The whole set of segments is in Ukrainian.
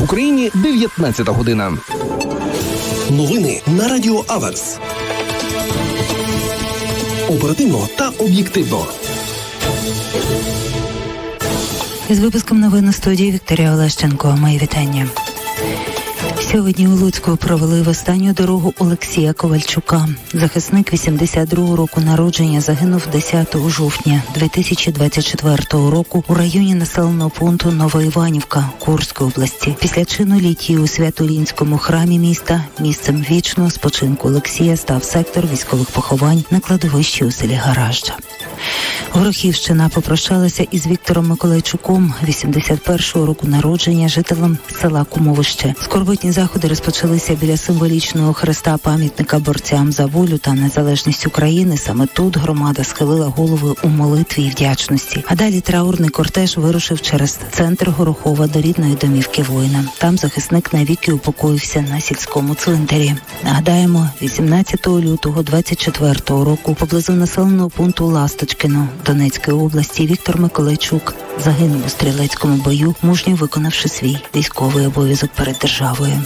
В Україні 19 година. Новини на Радіо Аверс. Оперативно та об'єктивно. Із випуском новин у студії Вікторія Олещенко. Мої вітання. Сьогодні у Луцьку провели в останню дорогу Олексія Ковальчука. Захисник 82-го року народження загинув 10 жовтня 2024 року у районі населеного пункту Новоіванівка Курської області. Після чину літії у Свято-Лінському храмі міста місцем вічного спочинку Олексія став сектор військових поховань на кладовищі у селі Гаражджа. Горохівщина попрощалася із Віктором Миколайчуком, 81-го року народження, жителем села Кумовище. Скорботні заходи розпочалися біля символічного хреста пам'ятника борцям за волю та незалежність України. Саме тут громада схилила голови у молитві і вдячності. А далі траурний кортеж вирушив через центр Горохова до рідної домівки воїна. Там захисник навіки упокоївся на сільському цвинтарі. Нагадаємо, 18 лютого 24 року поблизу населеного пункту Ласточкино Донецької області Віктор Миколайчук загинув у стрілецькому бою, мужньо виконавши свій військовий обов'язок перед державою.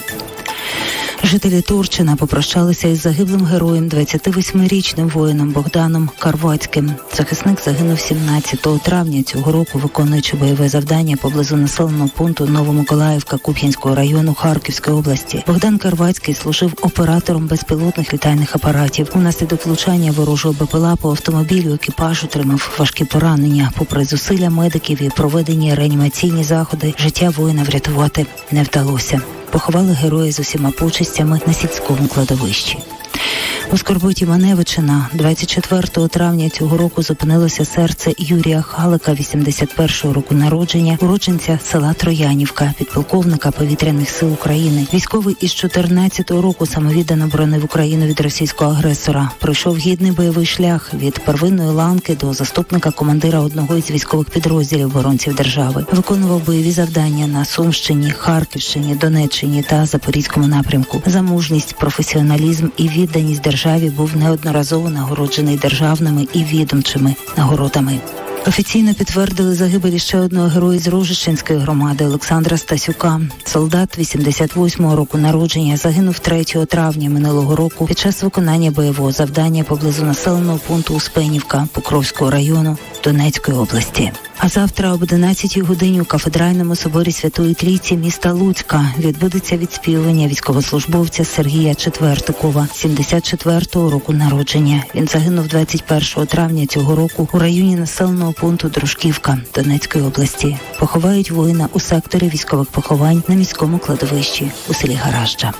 Жителі Турчина попрощалися із загиблим героєм, 28-річним воїном Богданом Карвацьким. Захисник загинув 17 травня цього року, виконуючи бойове завдання поблизу населеного пункту Новомиколаївка Куп'янського району Харківської області. Богдан Карвацький служив оператором безпілотних літальних апаратів. Унаслідок влучання ворожого БПЛА по автомобілю екіпаж отримав важкі поранення. Попри зусилля медиків і проведені реанімаційні заходи, життя воїна врятувати не вдалося. Поховали героя з усіма почестями на сільському кладовищі. У Скорботі Маневичина 24 травня цього року зупинилося серце Юрія Халика, 81-го року народження, уродженця села Троянівка, підполковника повітряних сил України. Військовий із 14-го року самовіддано боронив Україну від російського агресора. Пройшов гідний бойовий шлях від первинної ланки до заступника командира одного із військових підрозділів оборонців держави. Виконував бойові завдання на Сумщині, Харківщині, Донеччині та Запорізькому напрямку. За мужність, професіоналізм і відданість державі був неодноразово нагороджений державними і відомчими нагородами. Офіційно підтвердили загибель ще одного героя з Рожищенської громади Олександра Стасюка. Солдат 88-го року народження загинув 3 травня минулого року під час виконання бойового завдання поблизу населеного пункту Успенівка Покровського району Донецької області. А завтра об 11 годині у Кафедральному соборі Святої Трійці міста Луцька відбудеться відспівування військовослужбовця Сергія Четвертикова, 74-го року народження. Він загинув 21 травня цього року у районі населеного пункту Дружківка Донецької області. Поховають воїна у секторі військових поховань на міському кладовищі у селі Гаражджа.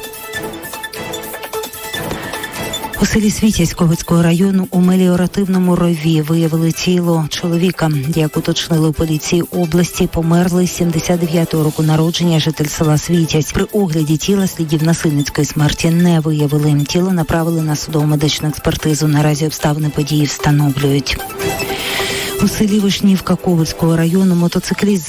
У селі Світязь Ковицького району у меліоративному рові виявили тіло чоловіка. Як уточнили у поліції області, померлий 79-го року народження житель села Світязь. При огляді тіла слідів насильницької смерті не виявили. Тіло направили на судово-медичну експертизу. Наразі обставини події встановлюють. У селі Вишнівка Ковицького району мотоцикліст